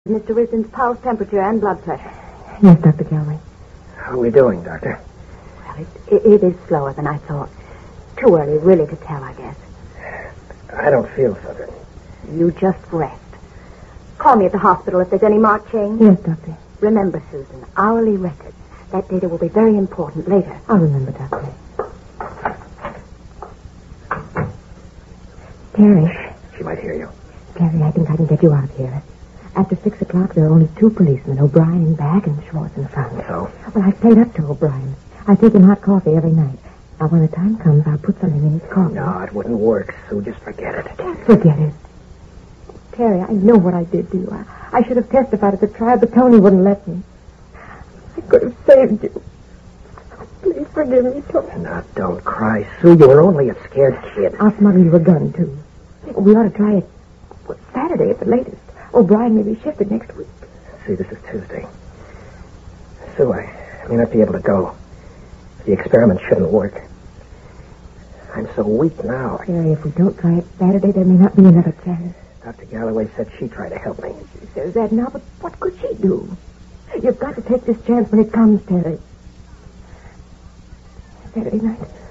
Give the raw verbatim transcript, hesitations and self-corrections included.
Mister Wisden's pulse, temperature, and blood pressure. Yes, Doctor Galloway. How are we doing, Doctor? Well, it, it, it is slower than I thought. Too early, really, to tell, I guess. I don't feel so good. You just rest. Call me at the hospital if there's any marked change. Yes, Doctor. Remember, Susan, hourly records. That data will be very important later. I'll remember, Doctor. Terry. She might hear you. Terry, I think I can get you out of here. After six o'clock, there are only two policemen, O'Brien in back and Schwartz in front. So? Well, I've played up to O'Brien. I take him hot coffee every night. Now, when the time comes, I'll put something in his coffee. No, it wouldn't work, Sue. Just forget it. Can't forget it. Terry, I know what I did to you. I, I should have testified at the trial, but Tony wouldn't let me. I could have saved you. Please forgive me, Tony. Now, don't cry, Sue. You were only a scared kid. I'll smuggle you a gun, too. We ought to try it well, Saturday at the latest. O'Brien may be shifted next week. See, this is Tuesday. Sue, I, I may not be able to go. The experiment shouldn't work. I'm so weak now. Terry, if we don't try it Saturday, there may not be another chance. Doctor Galloway said she'd try to help me. She says that now, but what could she do? You've got to take this chance when it comes, Terry. Saturday night.